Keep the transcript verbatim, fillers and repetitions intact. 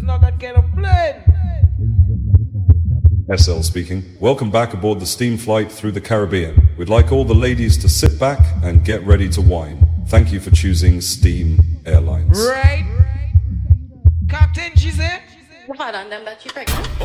not gonna get a plane. S L speaking. Welcome back aboard the steam flight through the Caribbean. We'd like all the ladies to sit back and get ready to wine. Thank you for choosing Steam Airlines. Right? Captain, she said? Right on them that you pregnant.